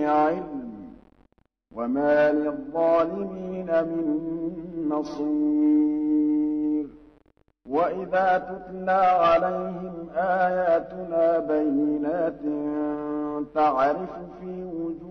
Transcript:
علم وما للظالمين من نصير وإذا تتلى عليهم آياتنا بينات تعرف في وجوه